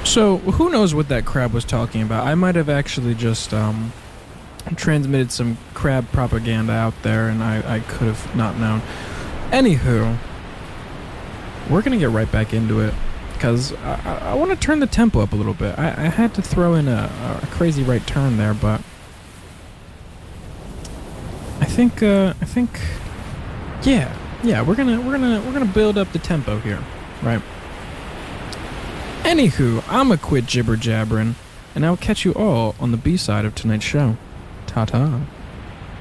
So, who knows what that crab was talking about? I might have actually just transmitted some crab propaganda out there, and I could have not known. Anywho, we're gonna get right back into it because I want to turn the tempo up a little bit. I had to throw in a crazy right turn there, but I think yeah, we're gonna build up the tempo here, right? Anywho, I'ma quit jibber jabbering, and I'll catch you all on the B side of tonight's show. Ta ta.